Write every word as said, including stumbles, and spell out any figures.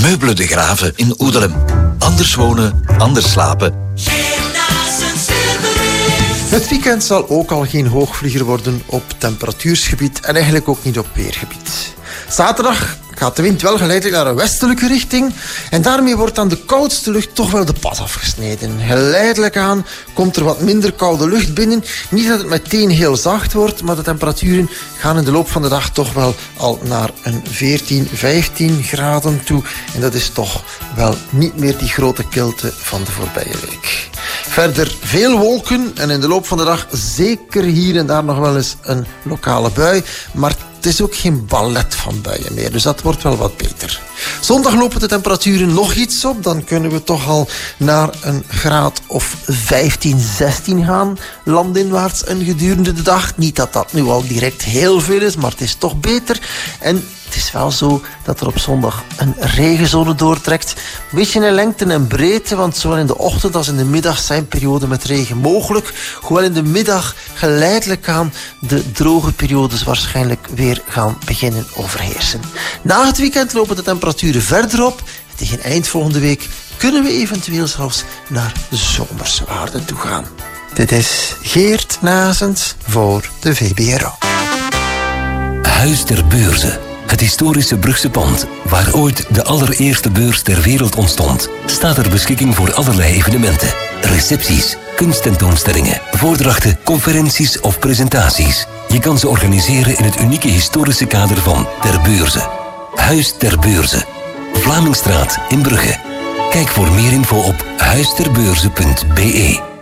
Meubelen de Graven in Oedelem. Anders wonen, anders slapen. Het weekend zal ook al geen hoogvlieger worden op temperatuursgebied en eigenlijk ook niet op weergebied. Zaterdag gaat de wind wel geleidelijk naar een westelijke richting en daarmee wordt aan de koudste lucht toch wel de pas afgesneden. Geleidelijk aan komt er wat minder koude lucht binnen. Niet dat het meteen heel zacht wordt, maar de temperaturen gaan in de loop van de dag toch wel al naar een veertien, vijftien graden toe. En dat is toch wel niet meer die grote kilte van de voorbije week. Verder veel wolken en in de loop van de dag zeker hier en daar nog wel eens een lokale bui, maar het is ook geen ballet van buien meer, dus dat wordt wel wat beter. Zondag lopen de temperaturen nog iets op. Dan kunnen we toch al naar een graad of vijftien, zestien gaan. Landinwaarts en gedurende de dag. Niet dat dat nu al direct heel veel is, maar het is toch beter. En het is wel zo dat er op zondag een regenzone doortrekt. Een beetje in lengte en breedte, want zowel in de ochtend als in de middag zijn perioden met regen mogelijk. Hoewel in de middag geleidelijk aan de droge periodes waarschijnlijk weer gaan beginnen overheersen. Na het weekend lopen de temperaturen verder op. Tegen eind volgende week kunnen we eventueel zelfs naar zomerse waarden toe gaan. Dit is Geert Nazens voor de V B R O. Huis ter Beurze. Het historische Brugse pand, waar ooit de allereerste beurs ter wereld ontstond, staat ter beschikking voor allerlei evenementen. Recepties, kunsttentoonstellingen, voordrachten, conferenties of presentaties. Je kan ze organiseren in het unieke historische kader van Ter Beurze. Huis ter Beurze. Vlamingstraat in Brugge. Kijk voor meer info op huisterbeurze punt be.